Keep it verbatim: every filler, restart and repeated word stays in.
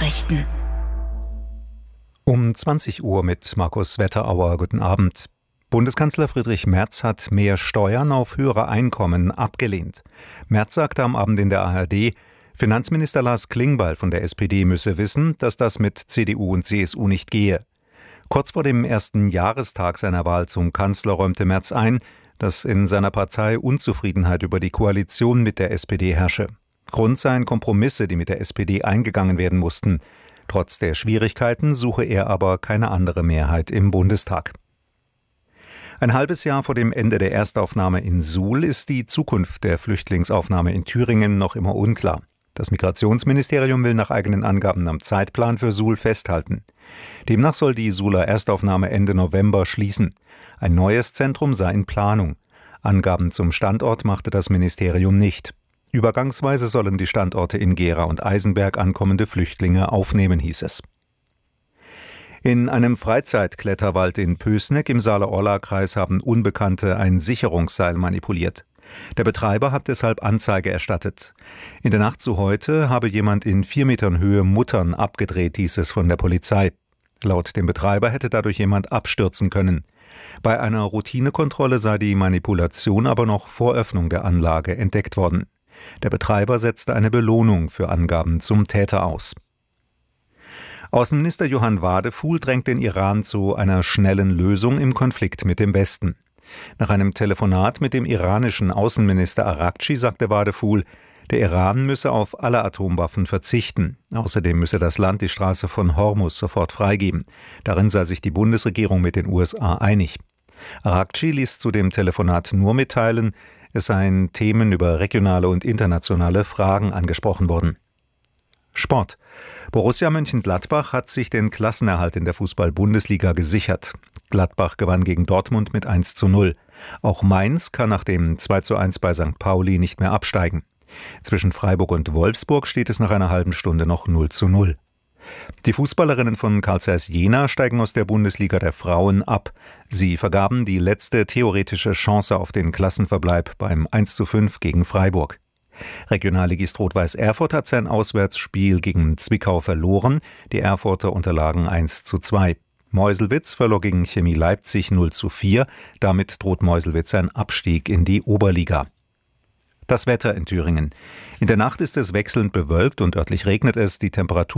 Nachrichten. Um zwanzig Uhr mit Markus Wetterauer. Guten Abend. Bundeskanzler Friedrich Merz hat mehr Steuern auf höhere Einkommen abgelehnt. Merz sagte am Abend in der A R D, Finanzminister Lars Klingbeil von der S P D müsse wissen, dass das mit C D U und C S U nicht gehe. Kurz vor dem ersten Jahrestag seiner Wahl zum Kanzler räumte Merz ein, dass in seiner Partei Unzufriedenheit über die Koalition mit der S P D herrsche. Grund seien Kompromisse, die mit der S P D eingegangen werden mussten. Trotz der Schwierigkeiten suche er aber keine andere Mehrheit im Bundestag. Ein halbes Jahr vor dem Ende der Erstaufnahme in Suhl ist die Zukunft der Flüchtlingsaufnahme in Thüringen noch immer unklar. Das Migrationsministerium will nach eigenen Angaben am Zeitplan für Suhl festhalten. Demnach soll die Suhler Erstaufnahme Ende November schließen. Ein neues Zentrum sei in Planung. Angaben zum Standort machte das Ministerium nicht. Übergangsweise sollen die Standorte in Gera und Eisenberg ankommende Flüchtlinge aufnehmen, hieß es. In einem Freizeitkletterwald in Pößneck im Saale-Orla-Kreis haben Unbekannte ein Sicherungsseil manipuliert. Der Betreiber hat deshalb Anzeige erstattet. In der Nacht zu heute habe jemand in vier Metern Höhe Muttern abgedreht, hieß es von der Polizei. Laut dem Betreiber hätte dadurch jemand abstürzen können. Bei einer Routinekontrolle sei die Manipulation aber noch vor Öffnung der Anlage entdeckt worden. Der Betreiber setzte eine Belohnung für Angaben zum Täter aus. Außenminister Johann Wadefuhl drängt den Iran zu einer schnellen Lösung im Konflikt mit dem Westen. Nach einem Telefonat mit dem iranischen Außenminister Araghchi sagte Wadefuhl, der Iran müsse auf alle Atomwaffen verzichten. Außerdem müsse das Land die Straße von Hormuz sofort freigeben. Darin sei sich die Bundesregierung mit den U S A einig. Araghchi ließ zu dem Telefonat nur mitteilen, es seien Themen über regionale und internationale Fragen angesprochen worden. Sport. Borussia Mönchengladbach hat sich den Klassenerhalt in der Fußball-Bundesliga gesichert. Gladbach gewann gegen Dortmund mit eins zu null. Auch Mainz kann nach dem zwei zu eins bei Sankt Pauli nicht mehr absteigen. Zwischen Freiburg und Wolfsburg steht es nach einer halben Stunde noch null zu null. Die Fußballerinnen von Carl Zeiss Jena steigen aus der Bundesliga der Frauen ab. Sie vergaben die letzte theoretische Chance auf den Klassenverbleib beim eins zu fünf gegen Freiburg. Regionalligist Rot-Weiß Erfurt hat sein Auswärtsspiel gegen Zwickau verloren. Die Erfurter unterlagen eins zu zwei. Meuselwitz verlor gegen Chemie Leipzig null zu vier. Damit droht Meuselwitz ein Abstieg in die Oberliga. Das Wetter in Thüringen. In der Nacht ist es wechselnd bewölkt und örtlich regnet es. Die Temperatur